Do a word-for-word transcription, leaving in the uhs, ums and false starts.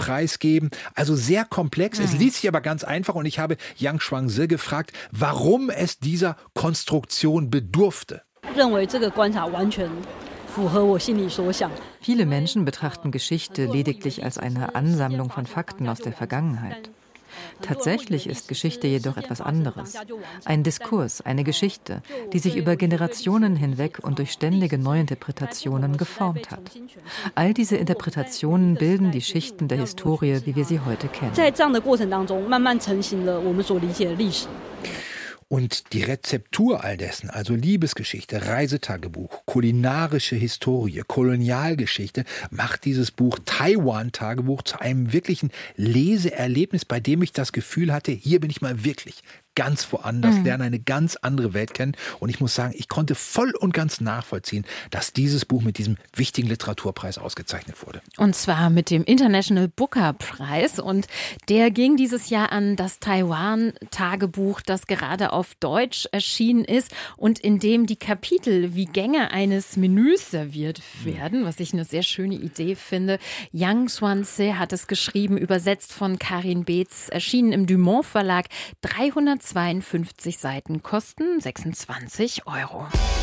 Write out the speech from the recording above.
preisgeben. Also sehr komplex. Mhm. Es liest sich aber ganz einfach und ich habe Yang Shuangzi gefragt, warum es dieser Konstruktion bedurfte. Viele Menschen betrachten Geschichte lediglich als eine Ansammlung von Fakten aus der Vergangenheit. Tatsächlich ist Geschichte jedoch etwas anderes. Ein Diskurs, eine Geschichte, die sich über Generationen hinweg und durch ständige Neuinterpretationen geformt hat. All diese Interpretationen bilden die Schichten der Historie, wie wir sie heute kennen. Und die Rezeptur all dessen, also Liebesgeschichte, Reisetagebuch, kulinarische Historie, Kolonialgeschichte, macht dieses Buch Taiwan-Tagebuch zu einem wirklichen Leseerlebnis, bei dem ich das Gefühl hatte, hier bin ich mal wirklich ganz woanders, mhm. lerne eine ganz andere Welt kennen. Und ich muss sagen, ich konnte voll und ganz nachvollziehen, dass dieses Buch mit diesem wichtigen Literaturpreis ausgezeichnet wurde. Und zwar mit dem International Booker Prize. Und der ging dieses Jahr an das Taiwan-Tagebuch, das gerade auf Deutsch erschienen ist und in dem die Kapitel wie Gänge eines Menüs serviert werden, was ich eine sehr schöne Idee finde. Yang Shuangzi hat es geschrieben, übersetzt von Karin Beetz, erschienen im Dumont Verlag, dreihundertzweiundfünfzig Seiten, kosten sechsundzwanzig Euro.